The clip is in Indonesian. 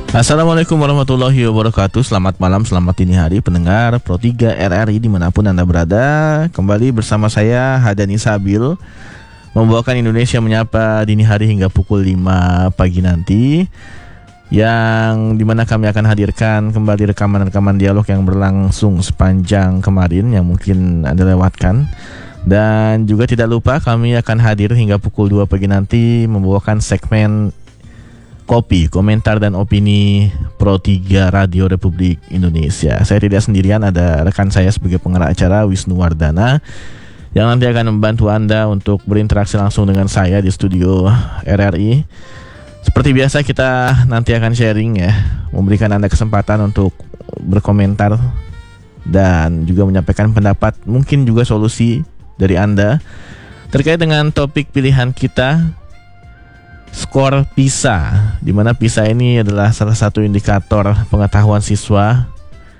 Assalamualaikum warahmatullahi wabarakatuh. Selamat malam, selamat dini hari pendengar Pro 3 RRI dimanapun Anda berada. Kembali bersama saya Hadani Sabil, membawakan Indonesia Menyapa dini hari hingga pukul 5 pagi nanti, yang dimana kami akan hadirkan kembali rekaman-rekaman dialog yang berlangsung sepanjang kemarin yang mungkin Anda lewatkan. Dan juga tidak lupa kami akan hadir hingga pukul 2 pagi nanti membawakan segmen Kopi, Komentar dan Opini Pro 3 Radio Republik Indonesia. Saya tidak sendirian, ada rekan saya sebagai pengarah acara, Wisnu Wardana, yang nanti akan membantu Anda untuk berinteraksi langsung dengan saya di studio RRI. Seperti biasa kita nanti akan sharing ya, memberikan Anda kesempatan untuk berkomentar dan juga menyampaikan pendapat, mungkin juga solusi dari Anda terkait dengan topik pilihan kita, skor PISA, di mana PISA ini adalah salah satu indikator pengetahuan siswa